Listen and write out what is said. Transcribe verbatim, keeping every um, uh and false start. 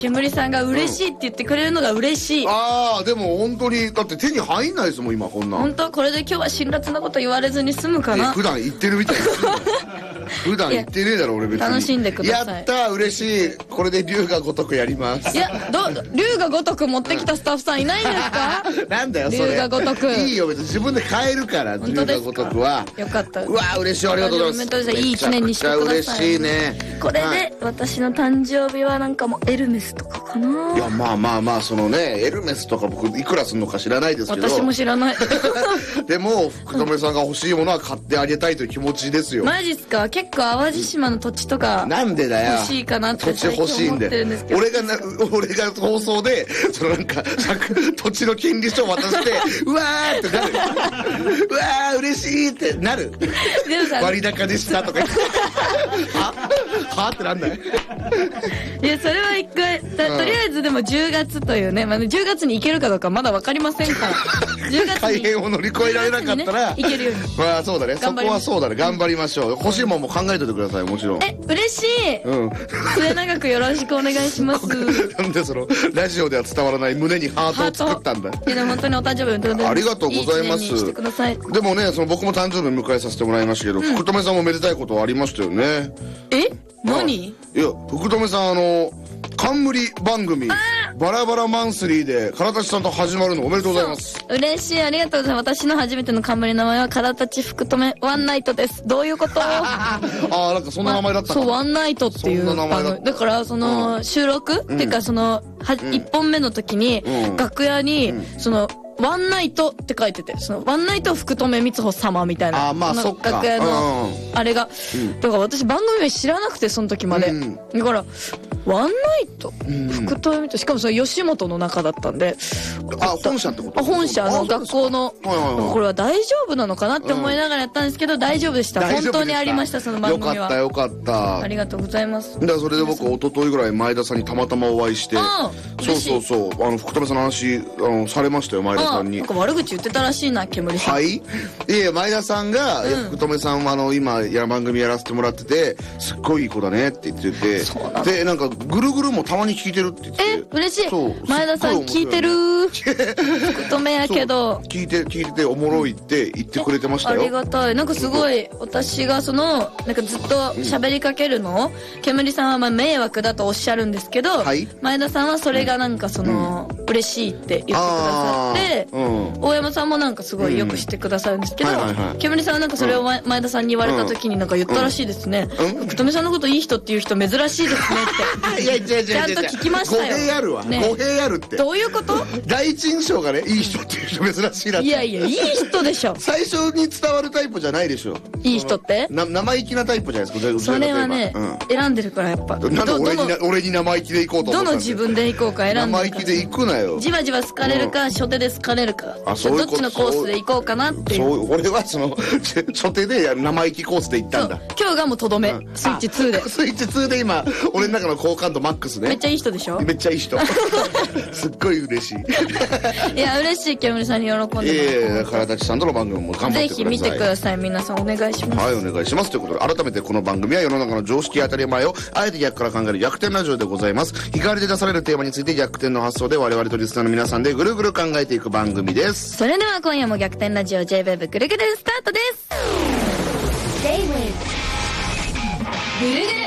煙さんが嬉しいって言ってくれるのが嬉しい、うん、 ああでも本当にだって手に入んないですもん今こんな本当これで今日は辛辣なこと言われずに済むかな。 普段言ってるみたいな普段言ってねえだろ俺別に。 楽しんでください。 やったー嬉しい。これで龍が如くやります。 いやど龍が如く持ってきたスタッフさんいないんですかなんだよそれ。 龍が如くいいよ別に自分で買えるから。龍が如くはよかった。 うわー嬉しいありがとうございます。 いい一年にしてください。 めちゃくちゃ嬉しいね。 これで、はい、私の誕生日はなんかもうエルメスとかかな。 いやまあまあまあそのねエルメスとか僕いくらするのか知らないですけど私も知らないでも福留さんが欲しいものは買ってあげたいという気持ちですよ。 マジっすか。結構淡路島の土地とかなんでだよ欲しいかなって最近思ってるんですけど。俺がな俺が放送でそのなんか土地の権利書を渡してうわーってなるうわー嬉しいってなる。でもさ割高でしたとか言ってははってなんないいやそれは一回とりあえずでもじゅうがつというね、まあ、じゅうがつに行けるかどうかまだ分かりませんからじゅうがつに大変を乗り越えられなかったら、 ね、行けるようにまあそうだねそこはそうだね頑張りましょう。欲しいもんも考えておいてくださいもちろん。 え嬉しい、うん、末永くよろしくお願いしますなんでそのラジオでは伝わらない胸にハートを作ったんだ。 いやでも本当にお誕生日ありがとうございます。いいしてください。でもねその僕も誕生日迎えさせてもらいましたけど、うん、福留さんもめでたいことはありましたよね。 え何？ いや福留さんあの冠番組バラバラマンスリーでからたちさんと始まるのおめでとうございます。 嬉しいありがとうございます。私の初めての冠の名前はからたち福留ワンナイトです。どういうことああなんかそんな名前だったか、 ま、そうワンナイトっていう名前だだからその、うん、収録、うん、っていうかそのは、うん、いっぽんめの時に、うん、楽屋に、うん、そのワンナイトって書いててそのワンナイト福留光穂様みたいなあまあそっか楽屋のあれが、うん、だから私番組名知らなくてその時まで、うん、だからワンナイト、うん、福留光穂しかもそれ吉本の中だったんであ本社ってこと？ 本社の学校のこれは大丈夫なのかなって思いながらやったんですけど、うん、大丈夫でした。本当にありましたその番組は。 よかったよかったありがとうございます。 だからそれで僕一昨日ぐらい前田さんにたまたまお会いしてそうそうそうあの福留さんの話あのされましたよ前田さんに。 なんか悪口言ってたらしいな煙さん。 はいいや前田さんが、うん、福留さんはあの今や番組やらせてもらっててすっごいいい子だねって言っててでなんかぐるぐるもたまに聞いてるって言ってえ嬉しい前田さん聞いてる福留やけど聞いて聞いてておもろいって言ってくれてましたよ。 ありがたい。なんかすごい私がそのなんかずっと喋りかけるのを、うん、煙さんはまあ迷惑だとおっしゃるんですけど、はい、前田さんはそれがなんかその、うん、嬉しいって言ってくださって、うん、大山さんもなんかすごいよくしてくださるんですけど、煙さんはなんかそれを前田さんに言われた時になんか言ったらしいですね。福留さんのこといい人っていう人珍しいですねっていや違う違う違うちゃんと聞きましたよ。 語弊あるわ、ね、語弊あるって。 どういうこと？ 第一印象がねいい人っていう人珍しいなって。 いやいやいい人でしょ。 最初に伝わるタイプじゃないでしょ。 いい人ってな生意気なタイプじゃないですか。 それはね、うん、選んでるからやっぱなんで俺に俺に生意気で行こうと思ったんどの自分で行こうか選んでるから。 生意気で行くなよ。 じわじわ好かれるか、うん、初手で好かれるかあそういうどっちのコースで行こうかなっていう。 そう俺はその初手で生意気コースで行ったんだ。 今日がもうとどめ、うん、スイッチツーでスイッチツーで今俺の中の好感度マックスね。 めっちゃいい人でしょ。 めっちゃいい人すっごい嬉しいいや嬉しい煙さんに喜んでもらって。 ええからたちさんとの番組も頑張ってください。 ぜひ見てください皆さんお願いします。 はいお願いしますということで改めてこの番組は世の中の常識当たり前をあえて逆から考える逆転ラジオでございます。日替わりで出されるテーマについて逆転の発想で我々とリスナーの皆さんでぐるぐる考えていく番組です。 それでは今夜も逆転ラジオ J-ウェブ ぐるぐるスタートです。 J-ウェブ ぐるぐる